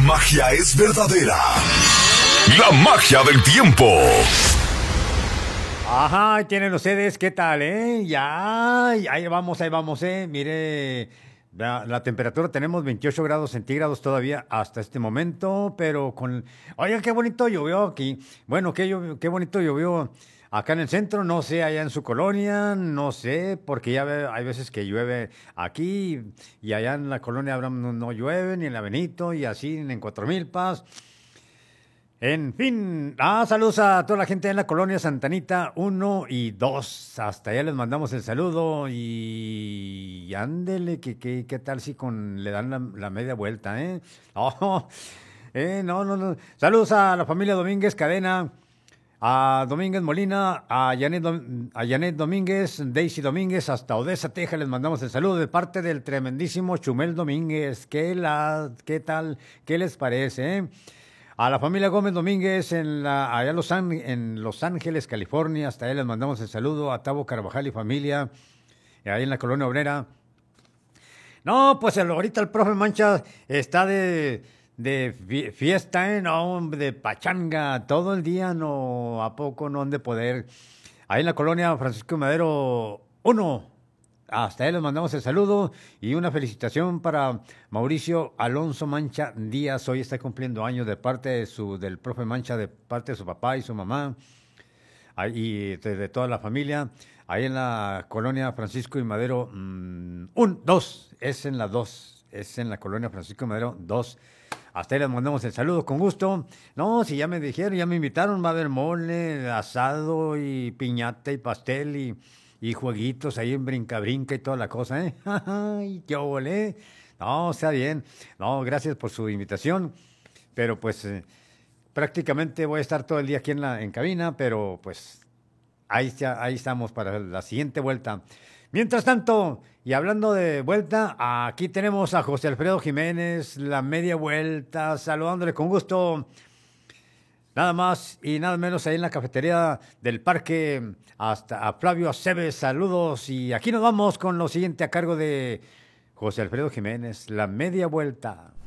magia es verdadera. La magia del tiempo. Ajá, ahí tienen ustedes, ¿qué tal, Ya, ahí vamos, Mire, la temperatura tenemos 28 grados centígrados todavía hasta este momento, pero con... Oigan, qué bonito llovió aquí. Bueno, qué bonito llovió acá en el centro, no sé, allá en su colonia, no sé, porque hay veces que llueve aquí y allá en la colonia Abraham no llueve, ni en la Benito, y así en Cuatro Milpas. En fin, saludos a toda la gente en la colonia Santanita 1 y 2. Hasta allá les mandamos el saludo y ándele, ¿qué tal si le dan la media vuelta, eh? Oh, no. Saludos a la familia Domínguez Cadena, a Domínguez Molina, a Janet Domínguez, Daisy Domínguez, hasta Odessa, Texas. Les mandamos el saludo de parte del tremendísimo Chumel Domínguez. ¿Qué tal? ¿Qué les parece, A la familia Gómez Domínguez allá en Los Ángeles, California, hasta ahí les mandamos el saludo a Tavo Carvajal y familia, ahí en la Colonia Obrera. No, pues ahorita el profe Mancha está de fiesta, No, de pachanga, todo el día, no, ¿a poco no han de poder? Ahí en la Colonia Francisco Madero 1. Hasta ahí les mandamos el saludo y una felicitación para Mauricio Alonso Mancha Díaz. Hoy está cumpliendo años de parte del profe Mancha, de parte de su papá y su mamá, y de toda la familia. Ahí en la colonia Francisco y Madero 2, es en la 2, es en la colonia Francisco y Madero 2. Hasta ahí les mandamos el saludo con gusto. No, si ya me dijeron, ya me invitaron, va a haber mole, asado y piñata y pastel y jueguitos ahí en brinca y toda la cosa, ¡Ay, qué ole! No, está bien. No, gracias por su invitación. Pero pues prácticamente voy a estar todo el día aquí en cabina, pero pues ahí estamos para la siguiente vuelta. Mientras tanto, y hablando de vuelta, aquí tenemos a José Alfredo Jiménez, la media vuelta, saludándole con gusto. Nada más y nada menos ahí en la cafetería del parque, hasta a Flavio Aceves, saludos. Y aquí nos vamos con lo siguiente a cargo de José Alfredo Jiménez, la media vuelta.